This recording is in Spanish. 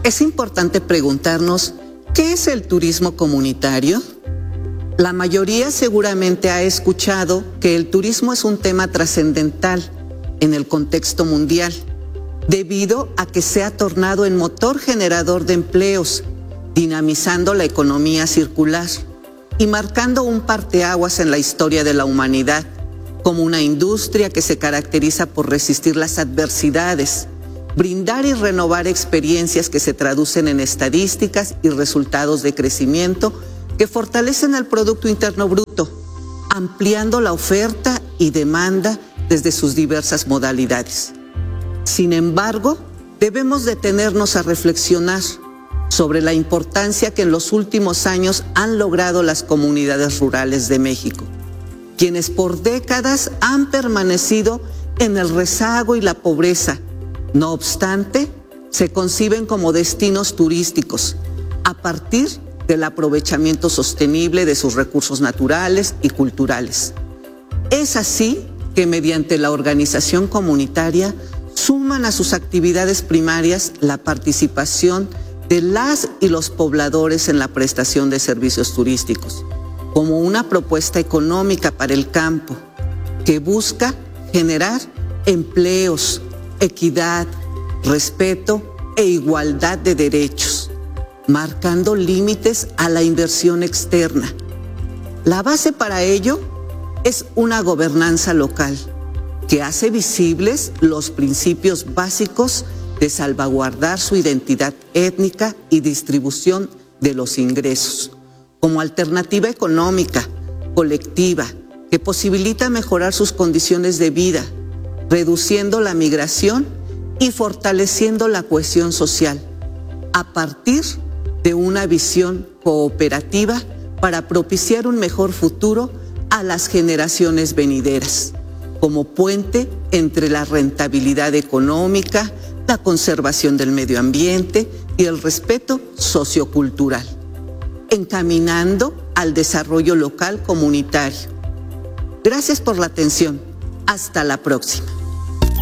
Es importante preguntarnos, ¿qué es el turismo comunitario? La mayoría seguramente ha escuchado que el turismo es un tema trascendental en el contexto mundial, debido a que se ha tornado en motor generador de empleos, dinamizando la economía circular y marcando un parteaguas en la historia de la humanidad, como una industria que se caracteriza por resistir las adversidades, brindar y renovar experiencias que se traducen en estadísticas y resultados de crecimiento que fortalecen el Producto Interno Bruto, ampliando la oferta y demanda desde sus diversas modalidades. Sin embargo, debemos detenernos a reflexionar sobre la importancia que en los últimos años han logrado las comunidades rurales de México, quienes por décadas han permanecido en el rezago y la pobreza. No obstante, se conciben como destinos turísticos a partir del aprovechamiento sostenible de sus recursos naturales y culturales. Es así que mediante la organización comunitaria suman a sus actividades primarias la participación de las y los pobladores en la prestación de servicios turísticos, como una propuesta económica para el campo que busca generar empleos, equidad, respeto e igualdad de derechos, marcando límites a la inversión externa. La base para ello es una gobernanza local que hace visibles los principios básicos de salvaguardar su identidad étnica y distribución de los ingresos, como alternativa económica, colectiva, que posibilita mejorar sus condiciones de vida, reduciendo la migración y fortaleciendo la cohesión social, a partir de una visión cooperativa para propiciar un mejor futuro a las generaciones venideras, como puente entre la rentabilidad económica, la conservación del medio ambiente y el respeto sociocultural, encaminando al desarrollo local comunitario. Gracias por la atención. Hasta la próxima.